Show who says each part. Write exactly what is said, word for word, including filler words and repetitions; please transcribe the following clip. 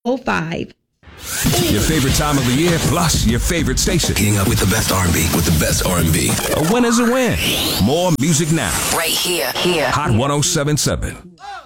Speaker 1: oh five.
Speaker 2: Your favorite time of the year, plus your favorite station.
Speaker 3: Getting up with the best R and B, with the best R and B.
Speaker 2: A win is a win. More music now.
Speaker 4: Right here, here.
Speaker 2: Hot one oh seven point seven.